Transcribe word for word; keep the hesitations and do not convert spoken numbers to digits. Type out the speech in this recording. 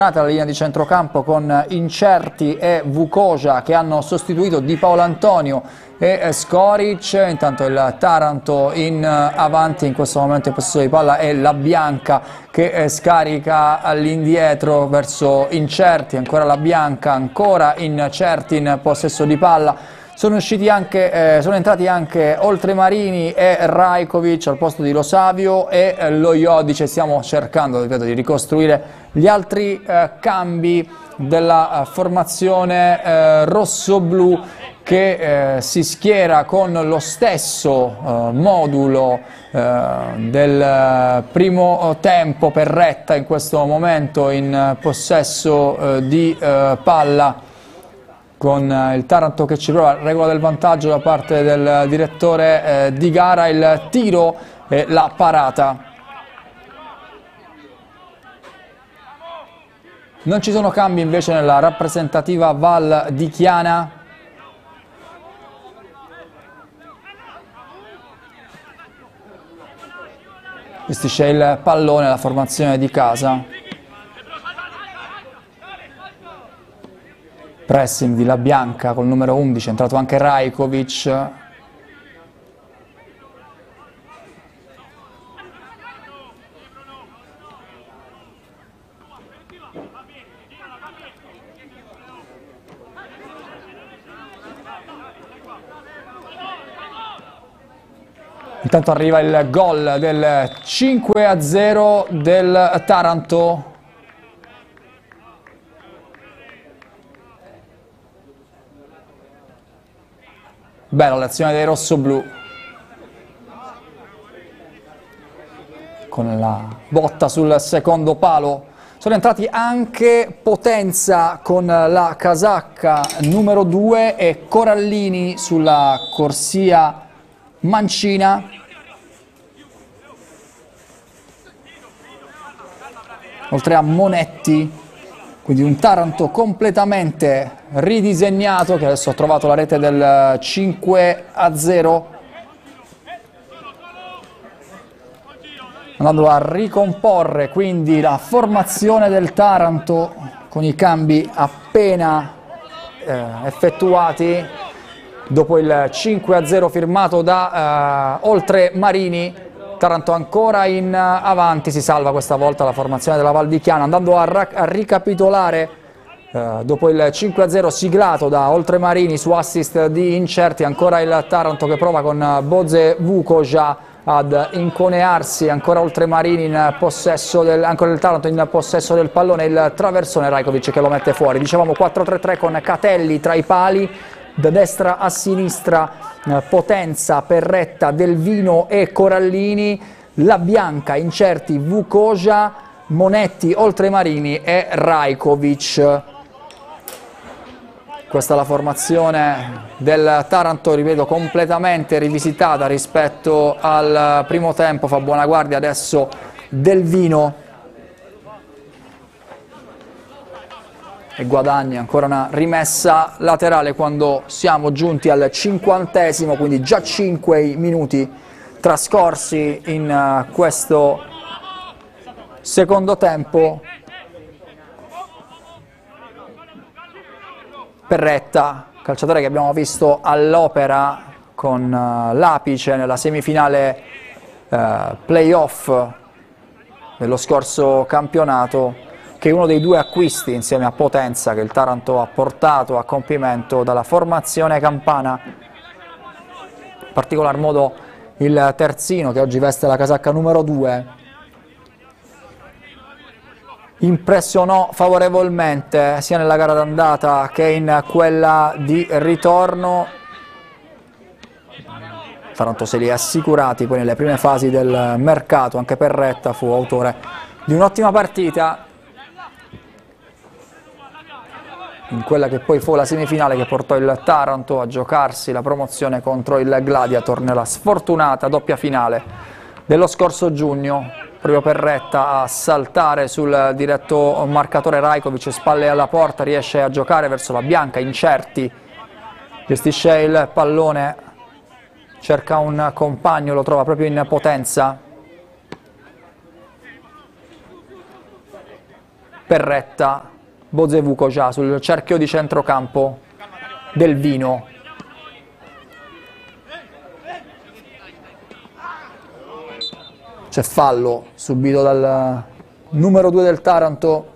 La linea di centrocampo con Incerti e Vukoja che hanno sostituito Di Paolo Antonio e Skoric. Intanto il Taranto in avanti, in questo momento in possesso di palla è La Bianca che scarica all'indietro verso Incerti, ancora La Bianca, ancora Incerti in possesso di palla. Sono, usciti anche, eh, sono entrati anche Oltremarini e Rajkovic al posto di Lo Savio e eh, Lo Iodice. Stiamo cercando, ripeto, di ricostruire gli altri eh, cambi della eh, formazione eh, rosso-blu che eh, si schiera con lo stesso eh, modulo eh, del primo tempo. Perretta in questo momento in possesso eh, di eh, palla, con il Taranto che ci prova, regola del vantaggio da parte del direttore eh, di gara, il tiro e la parata. Non ci sono cambi invece nella rappresentativa Val di Chiana. Gestisce il pallone la formazione di casa. Pressing di La Bianca col numero undici, è entrato anche Rajkovic. Intanto arriva il gol del cinque a zero del Taranto. Bella l'azione dei rossoblù, con la botta sul secondo palo. Sono entrati anche Potenza con la casacca numero due e Corallini sulla corsia mancina. Oltre a Monetti, quindi un Taranto completamente ridisegnato che adesso ha trovato la rete del cinque a zero, andando a ricomporre quindi la formazione del Taranto con i cambi appena eh, effettuati dopo il cinque a zero firmato da eh, Oltremarini. Taranto ancora in avanti, si salva questa volta la formazione della Val di Chiana, andando a, a ricapitolare eh, dopo il cinque a zero siglato da Oltremarini su assist di Incerti. Ancora il Taranto che prova con Boze Vukoja ad inconearsi, ancora Oltremarini in possesso del, ancora il Taranto in possesso del pallone, il traversone Rajkovic che lo mette fuori. Dicevamo quattro tre tre con Catelli tra i pali, da destra a sinistra Potenza, Perretta, Delvino e Corallini, La Bianca, Incerti, Vukoja, Monetti, Oltremarini e Rajkovic. Questa è la formazione del Taranto, ripeto, completamente rivisitata rispetto al primo tempo. Fa buona guardia adesso Delvino e guadagna ancora una rimessa laterale quando siamo giunti al cinquantesimo, quindi già cinque minuti trascorsi in questo secondo tempo. Perretta, calciatore che abbiamo visto all'opera con l'Apice nella semifinale eh, playoff dello scorso campionato, che è uno dei due acquisti insieme a Potenza che il Taranto ha portato a compimento dalla formazione campana, in particolar modo il terzino che oggi veste la casacca numero due. Impressionò favorevolmente sia nella gara d'andata che in quella di ritorno. Taranto se li ha assicurati poi nelle prime fasi del mercato. Anche Perretta fu autore di un'ottima partita in quella che poi fu la semifinale che portò il Taranto a giocarsi la promozione contro il Gladiator nella sfortunata doppia finale dello scorso giugno. Proprio Perretta a saltare sul diretto marcatore Rajkovic, spalle alla porta, riesce a giocare verso La Bianca. Incerti gestisce il pallone, cerca un compagno, lo trova proprio in Potenza. Perretta, Boze Vukoja sul cerchio di centrocampo del Vino. C'è fallo subito dal numero due del Taranto